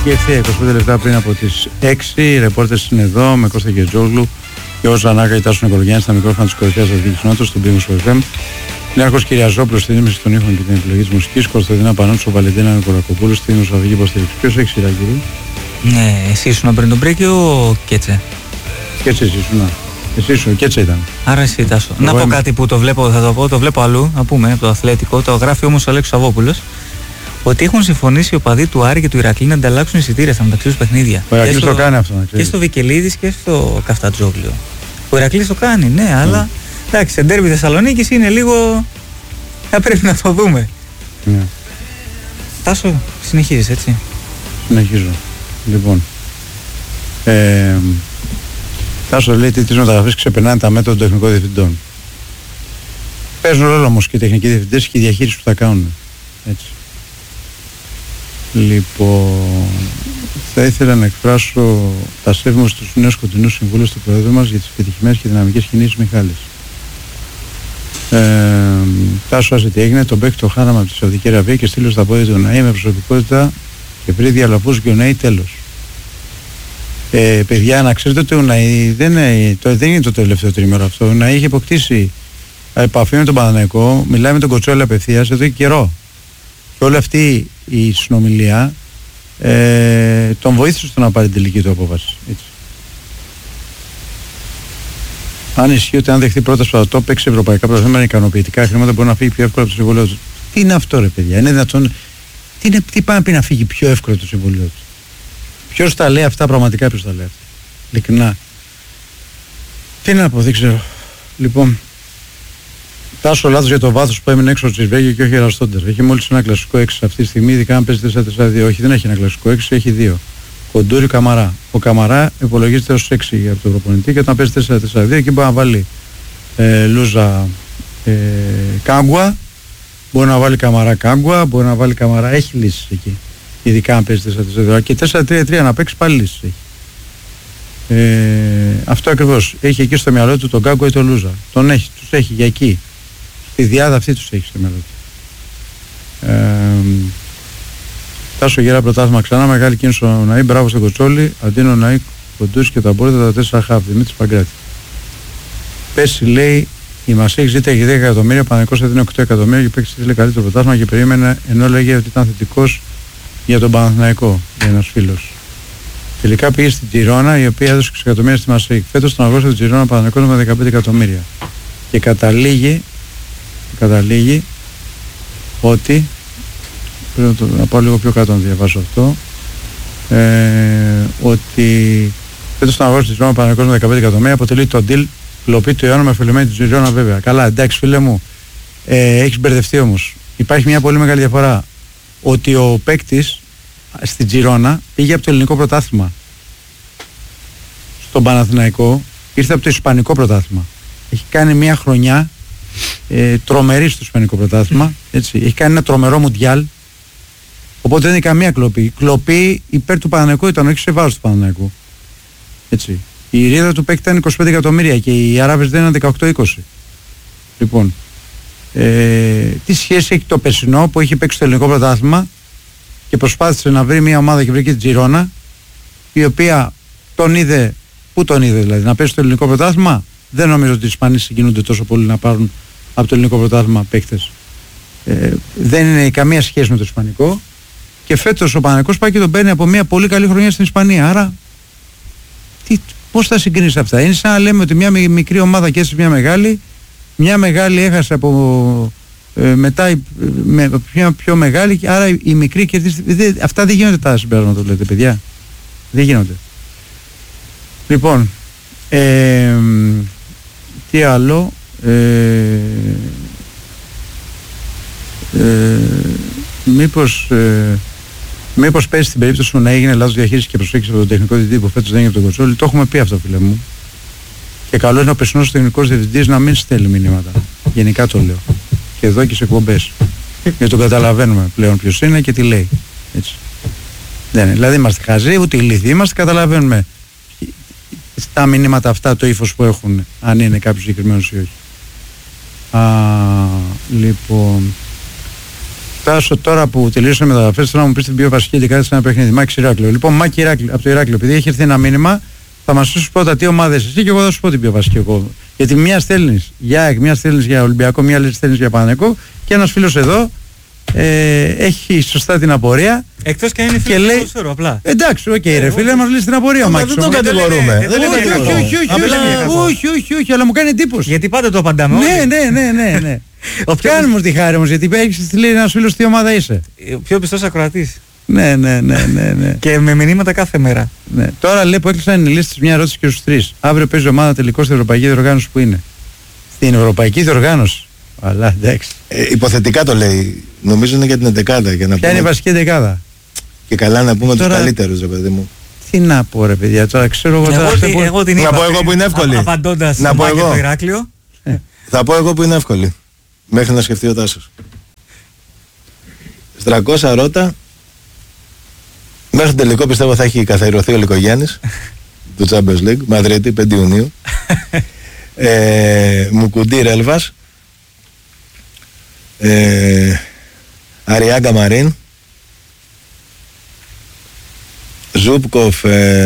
και ευθεία 25 λεπτά πριν από τις 6. Οι ρεπόρτες είναι εδώ με Κώστα Γετζόγλου και ο Ζανάκα Ιτάσου Νικολογιάννη στα μικρόφωνα της κορυφαίας Αθλητικής Νότος, στον Πύργο FM. Νέαρχος Κυριαζόπουλος στη δίμηση των ήχων και την επιλογή της μουσικής. Κωνσταντίνα Πανούτσο, Βαλεντίνα Νικολακοπούλου στη δημοσιογραφική υποστήριξη. Ποιος έχει σειρά, κύριε? Ναι, εσύ ήσουν πριν τον break ο Κέτσε? Κέτσε εσύ ήσουν. Εσύ ήσουν, Κέτσε ήταν. Άρα εσύ Τάσο. Να πω κάτι που το βλέπω, θα το πω, το βλέπω αλλού, να πούμε, από το Αθλέτικο. Το γράφει όμως ο Αλέξης Σαββόπουλος. Ότι έχουν συμφωνήσει οι οπαδοί του Άρη και του Ηρακλή να ανταλλάξουν εισιτήρια στα μεταξύ τους παιχνίδια. Ο Ηρακλής το κάνει αυτό, να ξέρεις. Και στο Βικελίδης και στο Καφτατζόγλιο. Ο Ηρακλής το κάνει, ναι, αλλά εντάξει, σε ντέρμπι Θεσσαλονίκης είναι λίγο. Θα πρέπει να το δούμε. Ναι. Τάσο, συνεχίζεις, έτσι? Συνεχίζω. Λοιπόν. Τάσο λέει ότι τις μεταγραφές ξεπερνάνε τα μέτρα των τεχνικών διευθυντών. Παίζουν ρόλο όμως και οι τεχνικοί διευθυντές και η διαχείριση που θα κάνουν. Έτσι. Λοιπόν, θα ήθελα να εκφράσω τα σέβη μου στους νέους κοντινούς συμβούλους του Προέδρου μας για τις επιτυχημένες και δυναμικές κινήσεις Μιχάλης. Τάσο, άσε τι έγινε, τον παίκτη το χάναμε από τη Σαουδική Αραβία και στείλω στα πόδια του Ναή με προσωπικότητα και πριν διαλαπούς και ο Ναή τέλος. Παιδιά, να ξέρετε ότι ο Ναή δεν είναι το τελευταίο τρίμηνο αυτό. Ο Ναή είχε αποκτήσει επαφή με τον Παναθηναϊκό, μιλάει με τον Κοτσόλα απευθείας εδώ και καιρό. Και όλη αυτή η συνομιλία τον βοήθησε στο να πάρει την τελική του απόφαση. Έτσι. Αν ισχύει ότι αν δεχτεί πρόταση από το top 6 ευρωπαϊκά πρωταθλήματα ικανοποιητικά χρήματα, μπορεί να φύγει πιο εύκολα από το συμβολίο του. Τι είναι αυτό, ρε παιδιά? Είναι δυνατόν? Τι πάει να πει να φύγει πιο εύκολα από το συμβολίο του? Ποιος τα λέει αυτά πραγματικά? Ποιος τα λέει αυτά? Ειλικρινά. Τι να πω, δεν ξέρω. Λοιπόν, Τάσο, λάθος για το βάθος που έμεινε έξω της Βέγγια και όχι εραστόντερ. Έχει μόλις ένα κλασικό 6 αυτή τη στιγμή, ειδικά αν παίζει 4-4-2. Όχι, δεν έχει ένα κλασικό 6, έχει 2. Κοντούρι Καμαρά. Ο Καμαρά υπολογίζεται ως 6 από τον προπονητή και όταν παίζει 4-4-2 εκεί μπορεί να βάλει Λούζα Κάγκουα, μπορεί να βάλει Καμαρά Κάγκουα, μπορεί να βάλει Καμαρά. Έχει λύσεις εκεί. Ειδικά αν παίζει 4-4-2. Και 4-3-3 να παίξει πάλι λύσεις έχει. Αυτό ακριβώς. Έχει εκεί στο μυαλό του τον Κάγκουα ή τον Λούζα. Τους έχει για εκεί. Τη διάδα αυτή τους έχει στο μυαλό του. Τάσο, γέρα πρωτάθλημα ξανά, μεγάλη κίνηση ο Ναή, μπράβο στον Κοτσόλη, αντίνο Ναή, Κοντούς και τα μπόρτα τα 4 χάπ, Δημήτρης Παγκράτη. Πέρσι λέει η Μασέη ζήταγε 10 εκατομμύρια, Παναθηναϊκός έδινε 8 εκατομμύρια και παίξει θέλει καλύτερο πρωτάθλημα και περίμενε, ενώ λέγε ότι ήταν θετικός για τον Παναθηναϊκό, για ένας φίλος. Τελικά πήγε στην Τζιρόνα, η οποία έδωσε 6 εκατομμύρια στη Μασέη. Φέτος τον αγώνα του Τζιρόνα Παναθηναϊκός με 15 εκατομμύρια. Και καταλήγει ότι πρέπει να πάω λίγο πιο κάτω να διαβάσω αυτό, ότι φέτος στον αγώνα της Τζιρόνα Παναθηναϊκός με 15 εκατομμύρια αποτελεί το deal κλοπή του αιώνα με φιλεμένη της Τζιρόνα, βέβαια. Καλά, εντάξει φίλε μου, έχεις μπερδευτεί όμως. Υπάρχει μια πολύ μεγάλη διαφορά, ότι ο παίκτης στην Τζιρόνα πήγε από το ελληνικό πρωτάθλημα. Στον Παναθηναϊκό ήρθε από το ισπανικό πρωτάθλημα. Έχει κάνει μια χρονιά τρομερή στο ισπανικό πρωτάθλημα. Έτσι. Έχει κάνει ένα τρομερό μουντιάλ. Οπότε δεν είναι καμία κλοπή. Η κλοπή υπέρ του Παναθηναϊκού ήταν, όχι σε βάρος του Παναθηναϊκού. Έτσι. Η ρίδα του παίκτη ήταν 25 εκατομμύρια και οι Αράβες δεν ήταν 18-20. Λοιπόν, τι σχέση έχει το περσινό που είχε παίξει στο ελληνικό πρωτάθλημα και προσπάθησε να βρει μια ομάδα και βρήκε την Τζιρόνα, η οποία τον είδε, πού τον είδε δηλαδή, να παίξει στο ελληνικό πρωτάθλημα? Δεν νομίζω ότι οι Ισπανοί συγκινούνται τόσο πολύ να πάρουν από το ελληνικό πρωτάθλημα παίκτες. Δεν είναι καμία σχέση με το ισπανικό. Και φέτος ο Παναθηναϊκός πάει και τον παίρνει από μια πολύ καλή χρονιά στην Ισπανία. Άρα, πώς θα συγκρίνεις αυτά? Είναι σαν να λέμε ότι μια μικρή ομάδα και έτσι μια μεγάλη έχασε από μετά μια πιο μεγάλη, άρα η μικρή κερδίζει. Αυτά δεν γίνονται τα συμπέρασματα, λέτε παιδιά. Δεν γίνονται. Λοιπόν, τι άλλο? Μήπως πέσει στην περίπτωση που να έγινε λάθος διαχείριση και προσέγγιση από τον τεχνικό διευθυντή που φέτος δεν έγινε από τον Κοτσόλη? Το έχουμε πει αυτό, φίλε μου. Και καλό είναι ο περσινός τεχνικός διευθυντής να μην στέλνει μηνύματα. Γενικά το λέω. Και εδώ και σε εκπομπές. Γιατί τον καταλαβαίνουμε πλέον ποιος είναι και τι λέει. Έτσι. Δεν είναι. Δηλαδή είμαστε χαζοί, ούτε ηλίθιοι είμαστε, καταλαβαίνουμε στα μηνύματα αυτά το ύφος που έχουν, αν είναι κάποιος συγκεκριμένος ή όχι. Λοιπόν, φτάσω τώρα που τελείωσαμε μεταγραφές. Θέλω να μου πεις την πιο βασική εντεκάδα σε ένα παιχνίδι. Μάκη Ηράκλειο. Λοιπόν, Μάκη Ηράκλειο, από το Ηράκλειο, επειδή έχει έρθει ένα μήνυμα, θα μας πεις πρώτα τι ομάδες εσύ και εγώ θα σου πω την πιο βασική εγώ. Γιατί μία στέλνεις για ΑΕΚ, μία στέλνεις για Ολυμπιακό, μία άλλη στέλνεις για Παναθηναϊκό και ένας φίλος εδώ έχει σωστά την απορία. Εκτός και είναι φίλος ποδόσφαιρο, απλά. Εντάξει, οκ, ρε φίλε, μας λύσει την απορία. Δεν τον κατηγορούμε. Όχι, αλλά μου κάνει εντύπωση. Γιατί πάντα το απαντάμε όλοι. Ναι. Κάνουμε μου τη χάρη όμως, γιατί έχεις λέει ένας φίλος τι ομάδα είσαι. Ο πιο πιστός ακροατής. Ναι. Και με μηνύματα κάθε μέρα. Ναι. Τώρα λέει που έκλεισαν οι λίστες μια ερώτηση και στους τρεις. Αύριο παίζει ομάδα τελικώς στην Ευρωπαϊκή Διοργάνωση που είναι. Στην Ευρωπαϊκή Διοργάνωση. Αλλά εντάξει. Υποθετικά το λέει. Νομίζω είναι για την 11η. Ποια είναι η βασική 11η? Και καλά να πούμε τους καλύτερους, ρε παιδί μου. Τι να πω, ρε παιδιά, τώρα ξέρω εγώ. Εγώ την είπα. Να πω εγώ που είναι εύκολη. Απαντώντας να πω εγώ. Το Ηράκλειο. Θα πω εγώ που είναι εύκολη. Μέχρι να σκεφτεί ο Τάσος. 300 ρότα. Μέχρι το τελικό πιστεύω θα έχει καθαριωθεί ο Λυκογιάννης του Champions League, Μαδρίτη, 5 Ιουνίου. Μουκουντή Ρέλβας, Αριάγκα Μαρίν, Ζούπκοφ,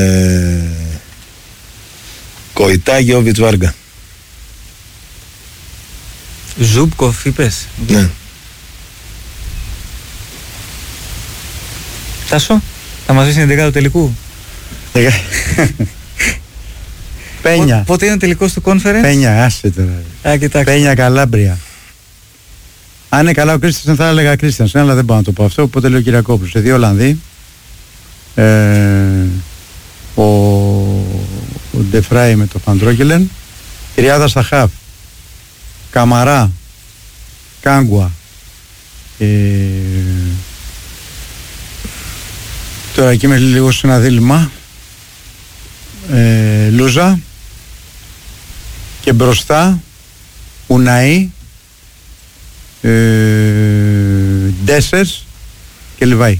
Κοϊτά, Γιώβιτς Βάργα. Ζούπκοφ είπες? Ναι. Τάσο, θα μας δεις την 11η του τελικού? Πένια. Πότε είναι ο τελικός του conference? Πένια, άσε τώρα. Πένια Καλάμπρια. Αν είναι καλά ο Κρίστιανσεν θα έλεγα Κρίστιανσεν, αλλά δεν μπορώ να το πω αυτό, οπότε λέω Κυριακόπουλος. Σε δύο Ολλανδοί. Ο Ντεφράι με το Φαντρόκελεν. Τριάδα στα χαφ. Καμαρά. Κάγκουα. Τώρα εκεί με λίγο σε ένα δίλημμα. Λούζα. Και μπροστά Ουναή, Ντέσσερς και Λιβάη.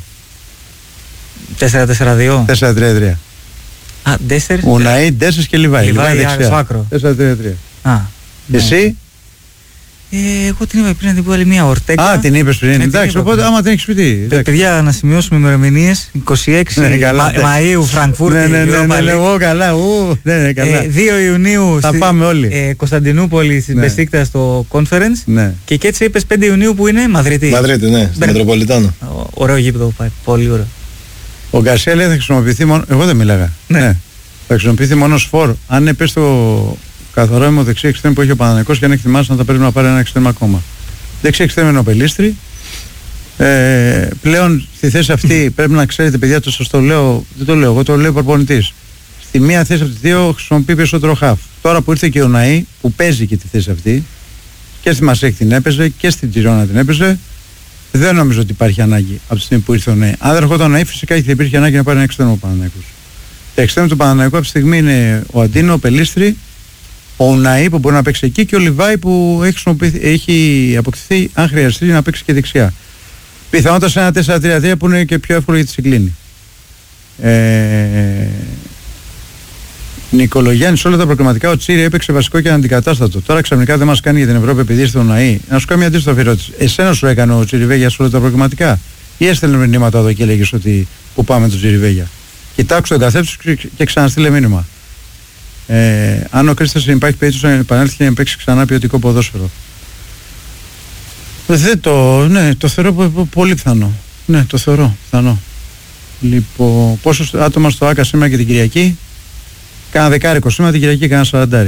4-4-2. 4-3-3. Α, Ντέσσερς. Ουναή, Ντέσσερς και Λιβάη. Λιβάη στο άκρο. 4-3-3. Α, εσύ? Εγώ την είπα πριν να την πω άλλη μία, Ορτέγκα. Α, την είπες πριν. Εντάξει, οπότε άμα την έχεις πει τι. Παιδιά, να σημειώσουμε ημερομηνίες. 26 Μαΐου Φραγκφούρτη. Ναι, εγώ καλά. 2 Ιουνίου θα πάμε όλοι. Κωνσταντινούπολη στην Μπεσίκτας στο conference. Και έτσι είπες 5 Ιουνίου που είναι Μαδρίτη. Μαδρίτη, ναι, στο Μετροπολιτάνο. Ωραίο γήπεδο που πάει, πολύ ωραίο. Ο Γκαρσία λέει θα χρησιμοποιηθεί μόνο. Εγώ δεν μίλαγα. Ναι. Θα χρησιμοποιηθεί μόνο σφόρ. Αν είναι πες το καθαρό δεξί εξτρέμ που έχει ο Παναθηναϊκός και αν έχει θυμάσει να θα πρέπει να πάρει ένα εξτρέμ ακόμα. Δεξί εξτρέμ είναι ο Πελίστρη. Πλέον στη θέση αυτή πρέπει να ξέρετε, παιδιά, το σας το λέω, δεν το λέω εγώ, το λέει ο προπονητής. Στη μία θέση από τις δύο χρησιμοποιεί περισσότερο χαφ. Τώρα που ήρθε και ο Ναή που παίζει και τη θέση αυτή, και στη Μασέκ την έπαιζε και στην Τζιρόνα την έπαιζε, δεν νομίζω ότι υπάρχει ανάγκη από τη στιγμή που ήρθε ο Ναή. Αν δεν ερχόταν ο Ναή, φυσικά υπήρχε ανάγκη να πάρει ένα εξτρέμ ο Παναθηναϊκός. Τα εξτρέμ του Παναθηναϊκού από τη στιγμή είναι ο Αντίνο, ο Πελίστρη, ο Ουναή που μπορεί να παίξει εκεί και ο Λιβάη που έχει αποκτηθεί, αν χρειαστεί, να παίξει και δεξιά. Πιθανότατα σε ένα 4-3-3 που είναι και πιο εύκολο για τη συγκλίνη. Νικολογιάννης, όλα τα προκριματικά ο Τσίρι έπαιξε βασικό και αντικατάστατο. Τώρα ξαφνικά δεν μας κάνει για την Ευρώπη επειδή ήρθε ο Ναή. Να σου κάνω μια αντίστοιχη ερώτηση. Εσένα σου έκανε ο Τσιριβέγια σε όλα τα προκριματικά, ή έστελνε μηνύματα εδώ και έλεγε ότι που πάμε τον Τσιριβέγια? Κοιτάξτε τον καθένα και ξαναστείλε μήνυμα. Αν ο Κρίστιανσεν υπάρχει περίπτωση να επανέλθει και να παίξει ξανά ποιοτικό ποδόσφαιρο. Ναι, το θεωρώ πολύ πιθανό. Ναι, το θεωρώ πιθανό. Λοιπόν, πόσο άτομα στο ΆΚΑ σήμερα και την Κυριακή? Κάνα δεκάρικο σήμερα, την Κυριακή κάνα 40.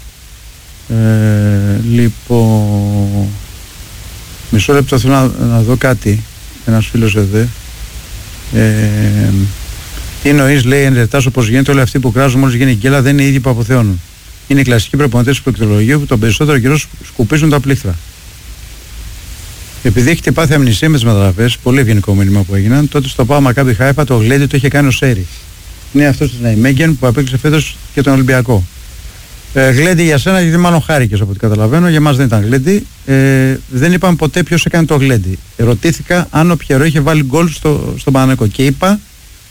Λοιπόν, μισό λεπτό θέλω να δω κάτι. Ένας φίλος εδώ. Τι εννοείς, λέει, ενρετάσω πως γίνεται όλοι αυτοί που κράζουν μόλις γίνει γκέλα δεν είναι οι ίδιοι που αποθεώνουν. Είναι οι κλασικοί προπονητές του πληκτρολογίου που τον περισσότερο καιρό σκουπίζουν τα πλήκτρα. Επειδή έχετε πάθει αμνησία με τις μεταγραφές, πολύ ευγενικό μήνυμα που έγιναν, τότε στο Πάο Μακάμπι Χάιφα το γλέντι το είχε κάνει ο Σέρι. Είναι αυτός της Ναϊμέγγεν που απέκλεισε φέτος και τον Ολυμπιακό. Γλέντι για σένα, γιατί μάλλον χάρηκες από ό,τι καταλαβαίνω. Για μας δεν ήταν γλέντι. Δεν είπαμε ποτέ ποιος έκανε το γλέντι. Ρωτήθηκα αν ο Πιερό είχε βάλει γκολ στον Παναθηναϊκό και είπα